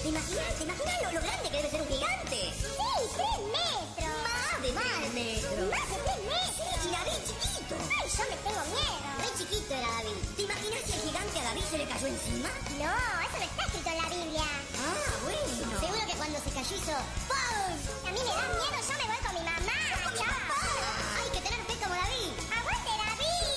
¿Te imaginas lo grande que debe ser un gigante? Sí, 3 metros. Más de metros. Más de 3 metros. Y David chiquito. Ay, yo me tengo miedo. Re chiquito era David. ¿Te imaginas si el gigante a David se le cayó encima? No, eso no está escrito en la Biblia. Ah, bueno. Seguro que cuando se cayó hizo ¡pum! A mí me da miedo, yo me voy